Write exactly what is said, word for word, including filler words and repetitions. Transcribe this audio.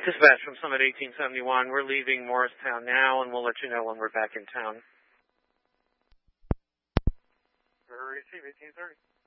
Dispatch from Summit eighteen seventy-one. We're leaving Morristown now, and we'll let you know when we're back in town. Receive eighteen thirty.